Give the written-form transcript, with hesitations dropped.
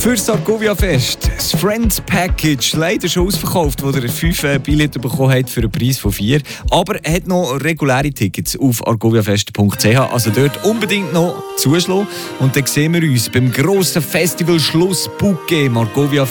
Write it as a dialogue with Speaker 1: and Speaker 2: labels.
Speaker 1: Für das Argovia Fest, das Friends Package, leider schon ausverkauft, wo ihr 5 Billette bekommen habt für einen Preis von 4. Aber er hat noch reguläre Tickets auf argoviafest.ch, also dort unbedingt noch zuschlagen. Und dann sehen wir uns beim grossen Festival Schluss Bouquet im Argovia